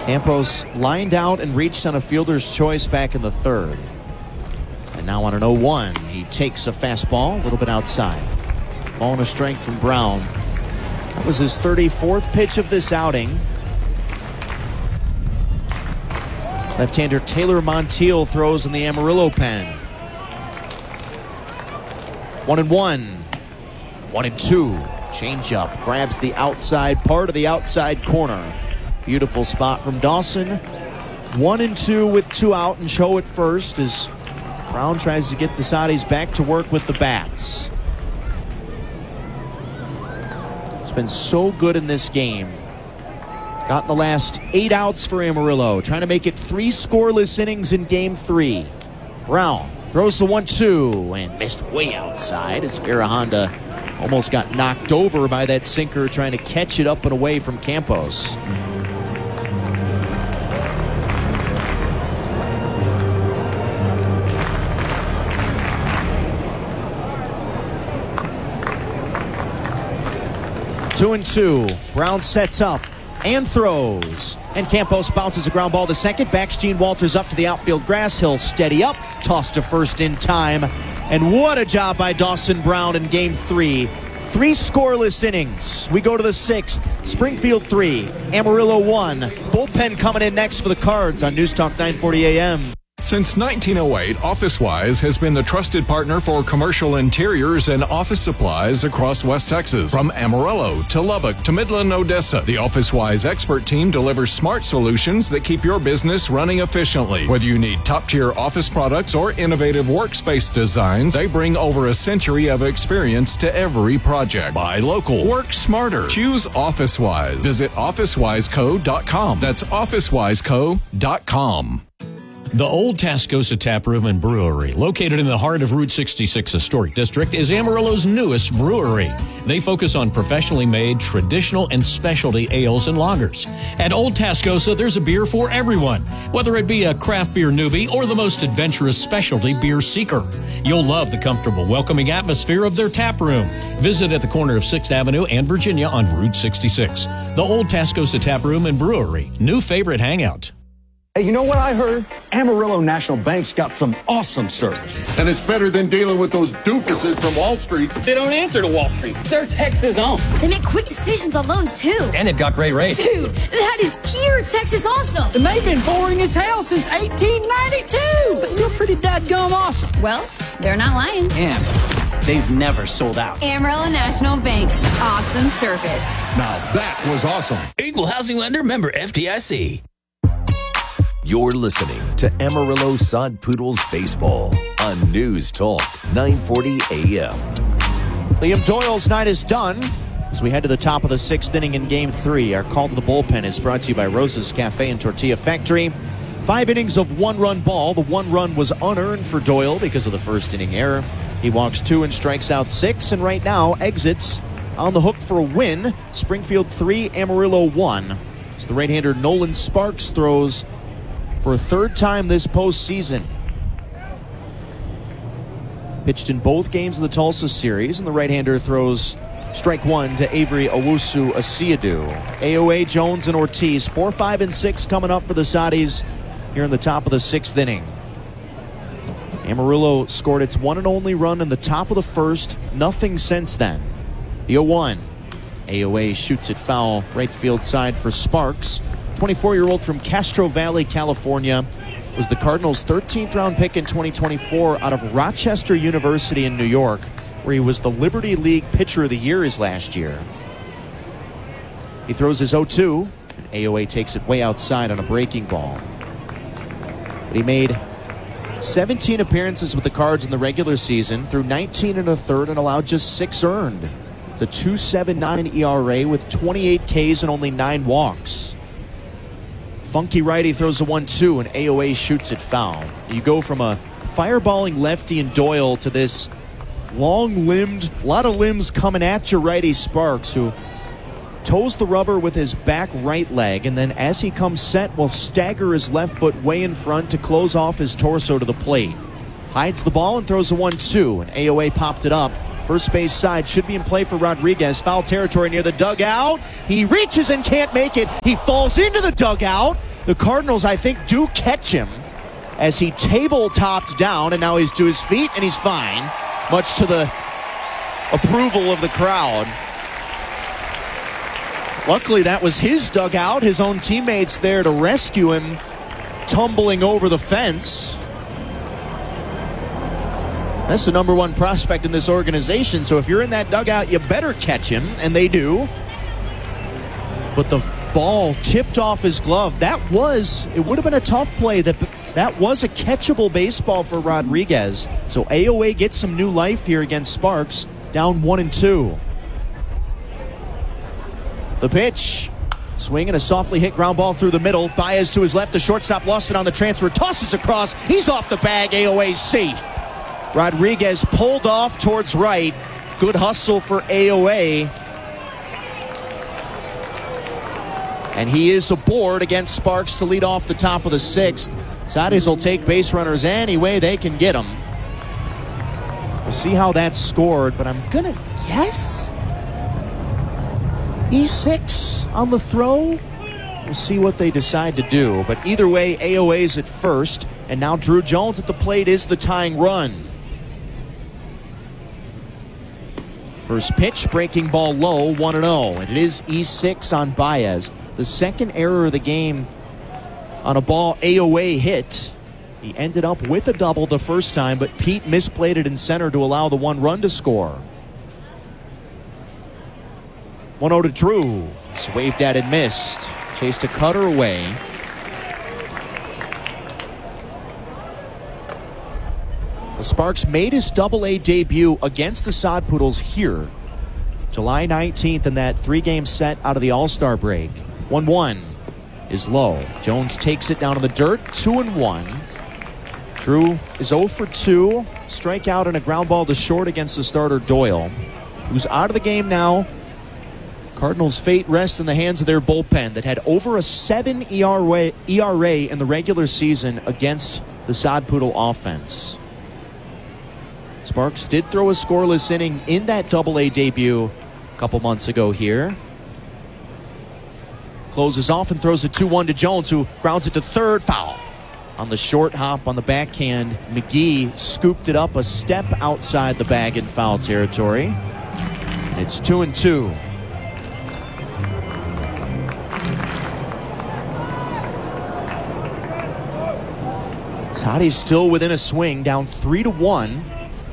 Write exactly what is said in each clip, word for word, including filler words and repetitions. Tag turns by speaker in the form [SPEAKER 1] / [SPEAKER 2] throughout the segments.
[SPEAKER 1] Campos lined out and reached on a fielder's choice back in the third. And now on an oh one, he takes a fastball a little bit outside. Ball and a strike from Brown. That was his thirty-fourth pitch of this outing. Left-hander Taylor Montiel throws in the Amarillo pen. One and one. One and two. Change-up. Grabs the outside part of the outside corner. Beautiful spot from Dawson. One and two with two out, and Cho at first as Brown tries to get the Saudis back to work with the bats. It's been so good in this game. Got the last eight outs for Amarillo, trying to make it three scoreless innings in game three. Brown throws the one two and missed way outside as Vera Honda almost got knocked over by that sinker trying to catch it up and away from Campos. Two and two. Brown sets up and throws. And Campos bounces a ground ball to second. Backs Gene Walters up to the outfield grass. He'll steady up. Toss to first in time. And what a job by Dawson Brown in game three. Three scoreless innings. We go to the sixth. Springfield three, Amarillo one. Bullpen coming in next for the Cards on News Talk nine forty A M.
[SPEAKER 2] Since nineteen oh eight, OfficeWise has been the trusted partner for commercial interiors and office supplies across West Texas. From Amarillo to Lubbock to Midland, Odessa, the OfficeWise expert team delivers smart solutions that keep your business running efficiently. Whether you need top-tier office products or innovative workspace designs, they bring over a century of experience to every project. Buy local. Work smarter. Choose OfficeWise. Visit office wise co dot com. That's office wise co dot com.
[SPEAKER 3] The Old Tascosa Tap Room and Brewery, located in the heart of Route sixty-six Historic District, is Amarillo's newest brewery. They focus on professionally made, traditional, and specialty ales and lagers. At Old Tascosa, there's a beer for everyone, whether it be a craft beer newbie or the most adventurous specialty beer seeker. You'll love the comfortable, welcoming atmosphere of their tap room. Visit at the corner of sixth Avenue and Virginia on Route sixty-six. The Old Tascosa Tap Room and Brewery, new favorite hangout.
[SPEAKER 4] Hey, you know what I heard? Amarillo National Bank's got some awesome service.
[SPEAKER 5] And it's better than dealing with those doofuses from Wall Street.
[SPEAKER 6] They don't answer to Wall Street. They're Texas owned.
[SPEAKER 7] They make quick decisions on loans, too.
[SPEAKER 6] And they've got great rates.
[SPEAKER 7] Dude, that is pure Texas awesome.
[SPEAKER 8] And they've been boring as hell since eighteen ninety-two. But still pretty dadgum awesome.
[SPEAKER 7] Well, they're not lying.
[SPEAKER 8] And they've never sold out.
[SPEAKER 7] Amarillo National Bank. Awesome service.
[SPEAKER 5] Now that was awesome.
[SPEAKER 9] Equal housing lender, member F D I C.
[SPEAKER 10] You're listening to Amarillo Sod Poodles Baseball on News Talk nine forty A M.
[SPEAKER 1] Liam Doyle's night is done as we head to the top of the sixth inning in game three. Our call to the bullpen is brought to you by Rosa's Cafe and Tortilla Factory. Five innings of one-run ball. The one run was unearned for Doyle because of the first inning error. He walks two and strikes out six, and right now exits on the hook for a win. Springfield three, Amarillo one. As the right-hander Nolan Sparks throws for a third time this postseason. Pitched in both games of the Tulsa series, and the right-hander throws strike one to Avery Owusu-Asiadu. A O A, Jones, and Ortiz, four, five, and six coming up for the Saudis here in the top of the sixth inning. Amarillo scored its one and only run in the top of the first. Nothing since then. The oh one. A O A shoots it foul right field side for Sparks. twenty-four-year-old from Castro Valley, California, was the Cardinals' thirteenth round pick in twenty twenty-four out of Rochester University in New York, where he was the Liberty League Pitcher of the Year his last year. He throws his oh two, and A O A takes it way outside on a breaking ball. But he made seventeen appearances with the Cards in the regular season, threw nineteen and a third, and allowed just six earned. It's a two point seven nine E R A with twenty-eight Ks and only nine walks. Funky righty throws a one two, and A O A shoots it foul. You go from a fireballing lefty in Doyle to this long-limbed, a lot of limbs coming at your righty Sparks, who toes the rubber with his back right leg, and then as he comes set, will stagger his left foot way in front to close off his torso to the plate. Hides the ball and throws a one two, and A O A popped it up. First base side should be in play for Rodriguez. Foul territory near the dugout. He reaches and can't make it. He falls into the dugout, The Cardinals, I think, do catch him as he table-topped down, and now he's to his feet, and he's fine, much to the approval of the crowd. Luckily, that was his dugout. His own teammates there to rescue him, tumbling over the fence. That's the number one prospect in this organization, so if you're in that dugout, you better catch him, and they do. But the ball tipped off his glove. That was, it would have been a tough play. That that was a catchable baseball for Rodriguez. So A O A gets some new life here against Sparks, down one and two. The pitch, swing and a softly hit ground ball through the middle. Baez to his left, the shortstop lost it on the transfer, tosses across. He's off the bag. A O A safe. Rodriguez pulled off towards right. Good hustle for A O A. And he is aboard against Sparks to lead off the top of the sixth. Saudis will take base runners any way they can get them. We'll see how that's scored, but I'm going to guess E six on the throw. We'll see what they decide to do. But either way, A O A's at first, and now Drew Jones at the plate is the tying run. First pitch, breaking ball low, one and oh. And it is E six on Baez. The second error of the game on a ball A O A hit. He ended up with a double the first time, but Pete misplayed it in center to allow the one run to score. one oh to Drew. It's waved at and missed. Chased a cutter away. The Sparks made his double A debut against the Sod Poodles here July nineteenth in that three-game set out of the All-Star break. one one is low. Jones takes it down in the dirt, two and one. Drew is oh for two. Strikeout and a ground ball to short against the starter Doyle, who's out of the game now. Cardinals' fate rests in the hands of their bullpen that had over a seven E R A in the regular season against the Sod Poodle offense. Sparks did throw a scoreless inning in that double A debut a couple months ago here. Closes off and throws a two one to Jones, who grounds it to third. Foul. On the short hop on the backhand, McGee scooped it up a step outside the bag in foul territory. And it's two and two. Saudis still within a swing, down three to one.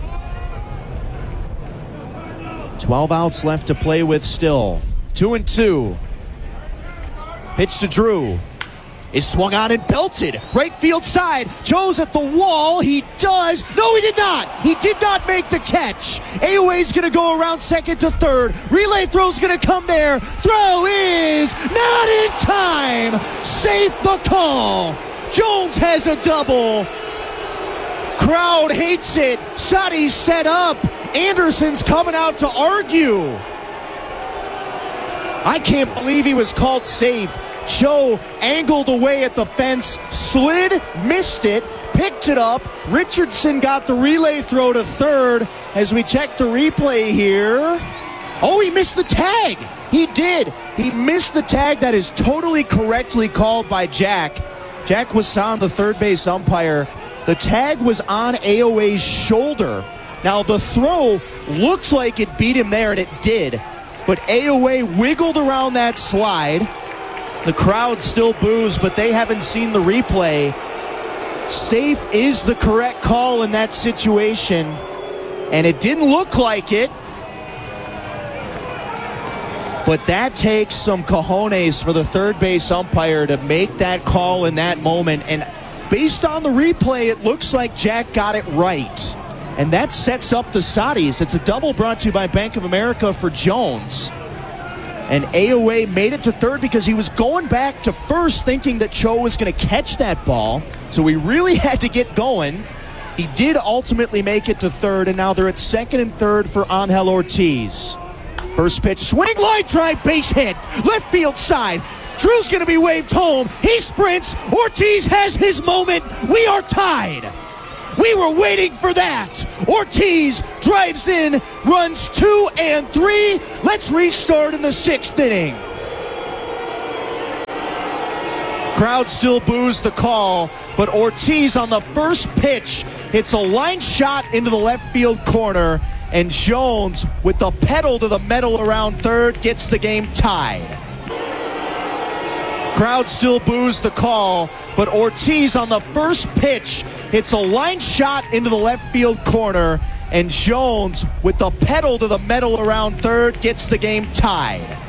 [SPEAKER 1] twelve outs left to play with still. Two and two. Pitch to Drew. Is swung on and belted. Right field side. Joe's at the wall. He does. No, he did not. He did not make the catch. A O A's going to go around second to third. Relay throw's going to come there. Throw is not in time. Safe the call. Jones has a double. Crowd hates it. Saudis set up. Anderson's coming out to argue. I can't believe he was called safe. Joe angled away at the fence, slid, missed it, picked it up. Richardson got the relay throw to third as we check the replay here. Oh, he missed the tag. He did. He missed the tag. That is totally correctly called by Jack. Jack Wasson, the third base umpire. The tag was on A O A's shoulder. Now, the throw looks like it beat him there, and it did. But A O A wiggled around that slide. The crowd still boos, but they haven't seen the replay. Safe is the correct call in that situation, and it didn't look like it. But that takes some cojones for the third base umpire to make that call in that moment. And based on the replay, it looks like Jack got it right. And that sets up the Saudis. It's a double brought to you by Bank of America for Jones. And A O A made it to third because he was going back to first thinking that Cho was going to catch that ball. So he really had to get going. He did ultimately make it to third, and now they're at second and third for Angel Ortiz. First pitch, swing, line drive, base hit, left field side. Drew's going to be waved home. He sprints. Ortiz has his moment. We are tied. We were waiting for that. Ortiz drives in, runs two and three. Let's restart in the sixth inning. Crowd still boos the call, but Ortiz on the first pitch hits a line shot into the left field corner, and Jones, with the pedal to the metal around third, gets the game tied. Crowd still boos the call, but Ortiz on the first pitch hits a line shot into the left field corner, and Jones, with the pedal to the metal around third, gets the game tied.